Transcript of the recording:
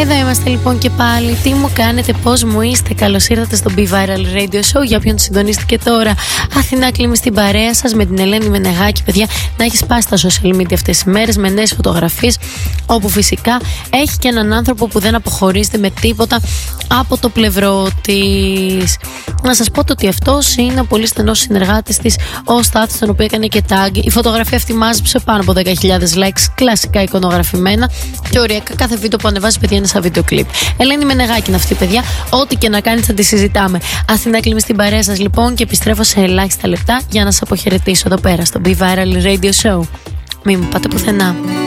Εδώ είμαστε λοιπόν και πάλι. Τι μου κάνετε, πώς μου είστε? Καλώς ήρθατε στο Be Viral Radio Show. Για όποιον συντονίστηκε τώρα, Αθηνά Κλίμη στην παρέα σας με την Ελένη Μενεγάκη. Παιδιά, να έχει σπάσει τα social media αυτές τις μέρες με νέες φωτογραφίες, όπου φυσικά έχει και έναν άνθρωπο που δεν αποχωρίζεται με τίποτα από το πλευρό της. Να σας πω ότι αυτός είναι ο πολύ στενός συνεργάτης της, ο Στάθης, τον οποίο έκανε και tag. Η φωτογραφία αυτή μάζεψε πάνω από 10.000 likes, κλασικά εικονογραφημένα. Και οριακά κάθε βίντεο που ανεβάζει, παιδιά, είναι σαν βίντεο κλιπ. Ελένη Μενεγάκη είναι αυτή, παιδιά. Ό,τι και να κάνεις θα τη συζητάμε. Αθηνά Κλίμη στην παρέα σας λοιπόν και επιστρέφω σε ελάχιστα λεπτά για να σας αποχαιρετήσω εδώ πέρα στο Be Viral Radio Show. Μην μου πάτε πουθενά.